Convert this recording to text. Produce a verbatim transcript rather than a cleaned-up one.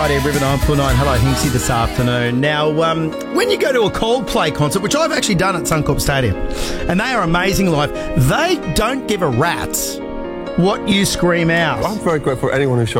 Right, River nine four nine. Hello, Hinksy, this afternoon. Now, um, when you go to a Coldplay concert, which I've actually done at Suncorp Stadium, and they are amazing live, they don't give a rat's what you scream out. I'm very grateful for anyone who shows